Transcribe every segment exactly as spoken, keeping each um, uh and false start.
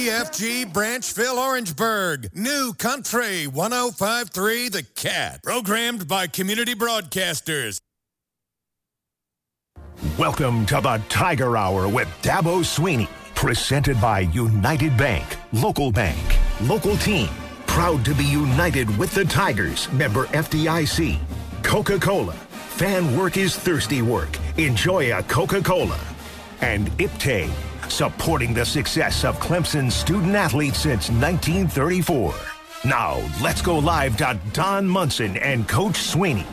E F G Branchville, Orangeburg. New Country one oh five point three The Cat. Programmed by community broadcasters. Welcome to the Tiger Hour with Dabo Sweeney. Presented by United Bank. Local bank. Local team. Proud to be united with the Tigers. Member F D I C. Coca-Cola. Fan work is thirsty work. Enjoy a Coca-Cola. And IPTAY. Supporting the success of Clemson student athletes since nineteen thirty-four. Now, let's go live to Don Munson and Coach Sweeney.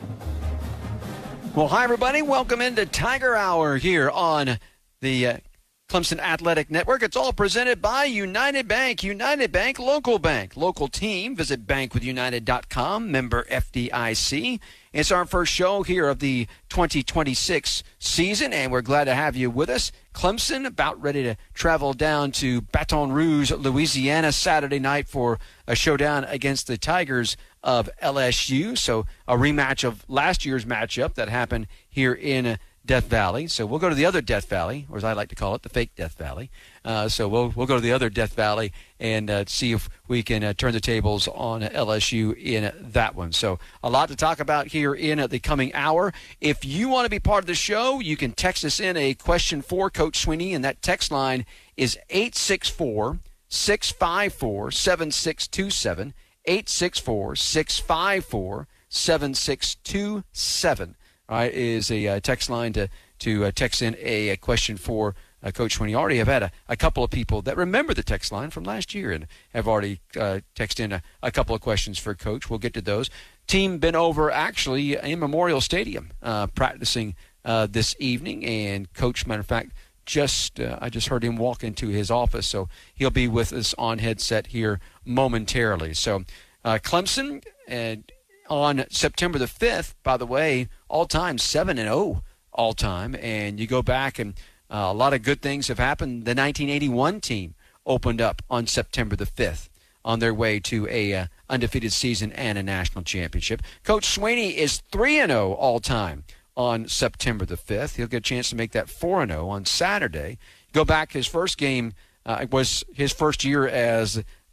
Well, hi, everybody. Welcome into Tiger Hour here on the uh, Clemson Athletic Network. It's all presented by United Bank. United Bank, local bank, local team. Visit bank with united dot com, member F D I C. It's our first show here of the twenty twenty-six season, and we're glad to have you with us. Clemson about ready to travel down to Baton Rouge, Louisiana, Saturday night for a showdown against the Tigers of L S U. So a rematch of last year's matchup that happened here in Death Valley. So we'll go to the other Death Valley, or as I like to call it, the fake Death Valley. Uh, so we'll we'll go to the other Death Valley and uh, see if we can uh, turn the tables on L S U in that one. So a lot to talk about here in uh, the coming hour. If you want to be part of the show, you can text us in a question for Coach Sweeney, and that text line is eight six four, six five four, seven six two seven, eight six four, six five four, seven six two seven. All right, is a uh, text line to to uh, text in a, a question for uh, Coach Sweeney. Already have had a, a couple of people that remember the text line from last year and have already uh, texted in a, a couple of questions for Coach. We'll get to those. Team been over actually in Memorial Stadium uh, practicing uh, this evening, and Coach, matter of fact, just uh, I just heard him walk into his office, so he'll be with us on headset here momentarily. So uh, Clemson and. On September the fifth, by the way, all-time seven and oh all-time. And you go back and uh, a lot of good things have happened. The nineteen eighty-one team opened up on September the fifth on their way to a uh, undefeated season and a national championship. Coach Sweeney is three and oh all-time on September the fifth. He'll get a chance to make that four and oh on Saturday. Go back, his first game uh, was his first year as